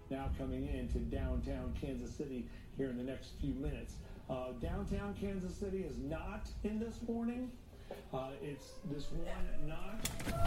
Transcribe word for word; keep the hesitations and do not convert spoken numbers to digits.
now coming into downtown Kansas City here in the next few minutes. Uh, downtown Kansas City is not in this warning. Uh, it's this one not.